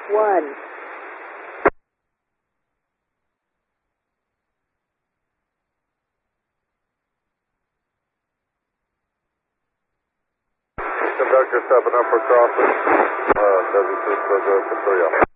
1. Conductor stepping up for crossing, Desert 6, Victoria.